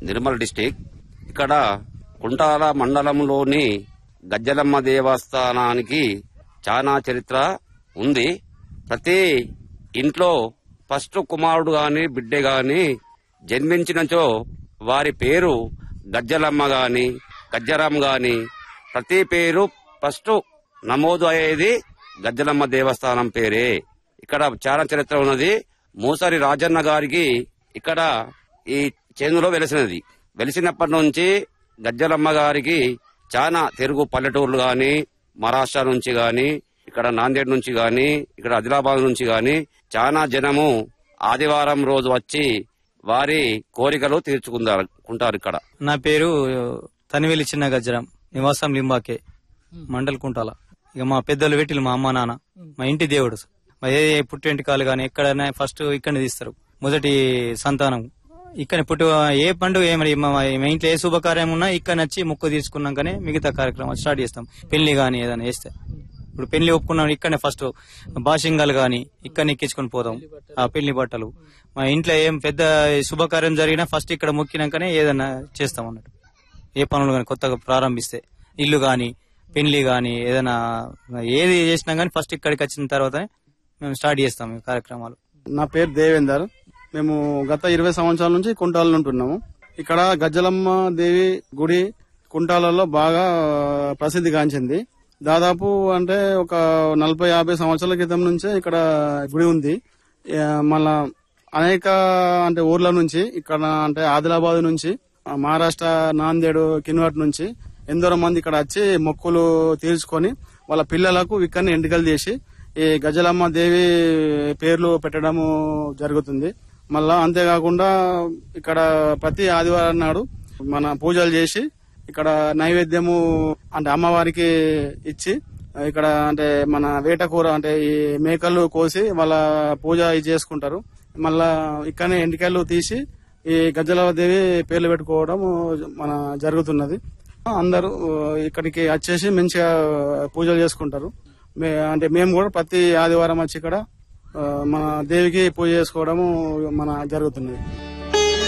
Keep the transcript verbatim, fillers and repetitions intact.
Nirmal district. ఇక్కడ కుంటాల మండలంలోని గజ్జలమ్మ దేవస్థానానికి చాలా చరిత్ర ఉంది. ప్రతి ఇంట్లో ఫస్ట్ కుమారుడు గాని బిడ్డ గాని జన్మించినచో వారి పేరు గజ్జలమ్మ గాని గజ్జరం గాని ప్రతి పేరు ఫస్ట్ నమోదు అయ్యేది గజ్జలమ్మ దేవస్థానం పేరే. ఇక్కడ చాలా చరిత్ర ఉన్నది. మూసరి రాజన్న గారికి ఇక్కడ ఈ చేనులో వెలిసినది. వెలిసినప్పటి నుంచి గజ్జలమ్మ గారికి చాలా తెలుగు పల్లెటూర్లు గాని మహారాష్ట్ర నుంచి గాని ఇక్కడ నాందేడ్ నుంచి గాని ఇక్కడ ఆదిలాబాద్ నుంచి గాని చాలా జనము ఆదివారం రోజు వచ్చి వారి కోరికలు తీర్చుకుంటారు. ఇక్కడ నా పేరు తనివెలి చిన్న గజ్జరం, నివాసం లింబాకే, మండల్ కుంటాల. ఇక మా పెద్దలు పెట్టిలు మా అమ్మ నాన్న, మా ఇంటి దేవుడు. ఏ పుట్టెంటికాలు గాని ఎక్కడైనా ఫస్ట్ ఇక్కడ తీస్తారు. మొదటి సంతానం ఇక్కడ పుట్టు ఏ పండుగ ఏమని మా ఇంట్లో ఏ శుభకార్యం ఉన్నా ఇక్కడ వచ్చి మొక్కు తీసుకున్నాకనే మిగతా కార్యక్రమాలు స్టార్ట్ చేస్తాం. పెళ్లి గాని ఏదైనా వేస్తే ఇప్పుడు పెళ్లి ఒప్పుకున్నాం ఇక్కడనే ఫస్ట్ బాషింగాలు గాని ఇక్కడ ఎక్కించుకొని పోతాం. ఆ పెళ్లి బట్టలు మా ఇంట్లో ఏం పెద్ద శుభకార్యం జరిగినా ఫస్ట్ ఇక్కడ మొక్కినాకనే ఏదైనా చేస్తాం అన్నట్టు. ఏ పనులు గాని కొత్తగా ప్రారంభిస్తే ఇల్లు గాని పెళ్లి గాని ఏదైనా ఏది చేసినా గానీ ఫస్ట్ ఇక్కడికి వచ్చిన తర్వాతనే మేము స్టార్ట్ చేస్తాం ఈ కార్యక్రమాలు. నా పేరు దేవేందర్. మేము గత ఇరవై సంవత్సరాల నుంచి కుంటాలలో ఉంటున్నాము. ఇక్కడ గజ్జలమ్మ దేవి గుడి కుంటాలలో బాగా ప్రసిద్ధి గాంచింది. దాదాపు అంటే ఒక నలభై యాభై సంవత్సరాల క్రితం నుంచే ఇక్కడ గుడి ఉంది. మళ్ళా అనేక అంటే ఊర్ల నుంచి ఇక్కడ అంటే ఆదిలాబాద్ నుంచి మహారాష్ట్ర నాందేడు కిన్వాట్ నుంచి ఎందరో మంది ఇక్కడ వచ్చి మొక్కులు తీర్చుకొని వాళ్ళ పిల్లలకు ఇక్కడనే ఎంటికలు చేసి ఈ గజ్జలమ్మ దేవి పేర్లు పెట్టడము జరుగుతుంది. మళ్ళా అంతేకాకుండా ఇక్కడ ప్రతి ఆదివారం నాడు మన పూజలు చేసి ఇక్కడ నైవేద్యము అంటే అమ్మవారికి ఇచ్చి ఇక్కడ అంటే మన వేటకూర అంటే ఈ మేకలు కోసి వాళ్ళ పూజ ఇది చేసుకుంటారు. మళ్ళా ఇక్కడనే ఎంటికలు తీసి ఈ గజ్జలమ్మ దేవి పేర్లు పెట్టుకోవడం మన జరుగుతున్నది. అందరూ ఇక్కడికి వచ్చేసి మంచిగా పూజలు చేసుకుంటారు. అంటే మేము కూడా ప్రతి ఆదివారం వచ్చి ఇక్కడ మన దేవికి పూజ చేసుకోవడము మన జరుగుతుంది.